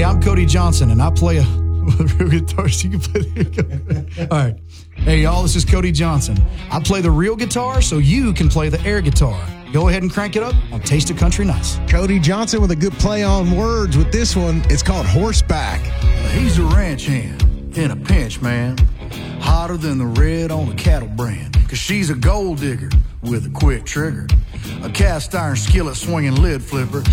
I'm Cody Johnson, and I play a real guitar. So you can play the All right. Hey, y'all, this is Cody Johnson. I play the real guitar, so you can play the air guitar. Go ahead and crank it up on Taste of Country Nice. Cody Johnson with a good play on words with this one. It's called Horseback. He's a ranch hand in a pinch, man. Hotter than the red on a cattle brand. 'Cause she's a gold digger with a quick trigger. A cast iron skillet swinging lid flipper.